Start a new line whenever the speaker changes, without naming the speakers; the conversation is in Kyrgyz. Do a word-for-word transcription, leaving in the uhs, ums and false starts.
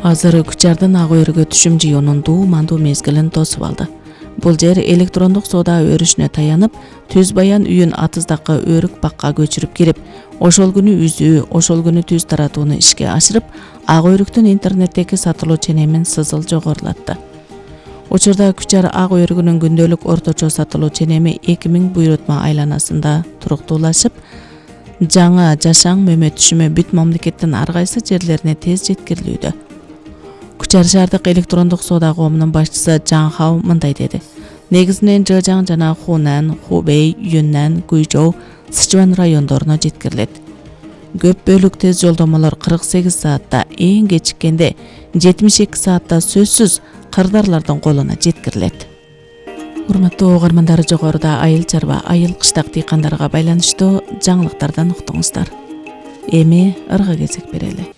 Азыр Күчардын ак өрүгө түшүм жыюунун дуу-мандуу мезгилин тосуп алды. Бул жер электрондук соода өрүшүнө таянып, Түз Баян үйүн атыздакы өрүк бакка көчүрүп кирип, ошол күнү үзүү, ошол күнү түз таратууну ишке ашырып, ак өрүктүн интернеттеги сатылуу ченемин сызыл жогорулатты. Учурда Күчар ак өрүгүнүн күндөлүк орточо сатылуу ченеми эки миң буйрутма айланасында туруктуулашып, жаңы жашаң мөмө түшүмө бүт мамлекеттин ар кайсы жерлерине тез жеткирилүүдө. Күчар шаардык электрондук соода коомунун башчысы Жан Хау мындай деди: негизинен Жыжаң жана Хунан, Хубэй, Юннан, Гуйжоу, Сычуан райондоруна жеткирилет. Көп бөлүк тез жолдомолор кырк сегиз саатта, эң кечиккенде жетимиш эки саатта сөзсүз кырдаарлардын колуна жеткирилет. Урматтуу угармандар, жогоруда айыл чарба, айыл кыштак дыйкандарга байланыштуу жаңылыктардан уктуңуздар. Эми ырга кезек берели.